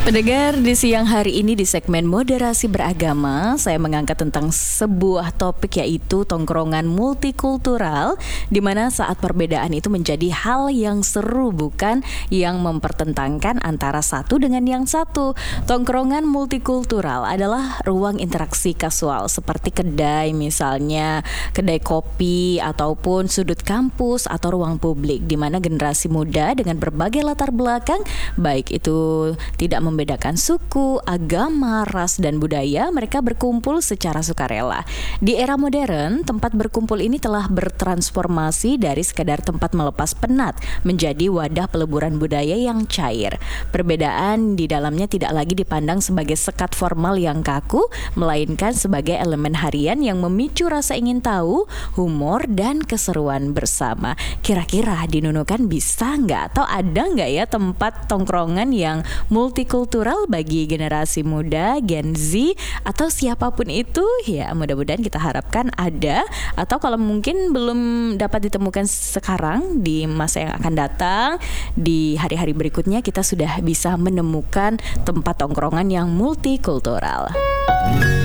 Pendengar, di siang hari ini di segmen Moderasi Beragama, saya mengangkat tentang sebuah topik yaitu tongkrongan multikultural, di mana saat perbedaan itu menjadi hal yang seru, bukan yang mempertentangkan antara satu dengan yang satu. Tongkrongan multikultural adalah ruang interaksi kasual seperti kedai, misalnya kedai kopi ataupun sudut kampus atau ruang publik, di mana generasi muda dengan berbagai latar belakang, baik itu tidak membedakan suku, agama, ras, dan budaya, mereka berkumpul secara sukarela. Di era modern, tempat berkumpul ini telah bertransformasi dari sekadar tempat melepas penat menjadi wadah peleburan budaya yang cair. Perbedaan di dalamnya tidak lagi dipandang sebagai sekat formal yang kaku, melainkan sebagai elemen harian yang memicu rasa ingin tahu, humor, dan keseruan bersama. Kira-kira di Nunukan bisa nggak atau ada nggak ya tempat tongkrongan yang multikultural bagi generasi muda, Gen Z, atau siapapun itu? Ya, mudah-mudahan kita harapkan ada, atau kalau mungkin belum dapat ditemukan sekarang, di masa yang akan datang, di hari-hari berikutnya kita sudah bisa menemukan tempat tongkrongan yang multikultural.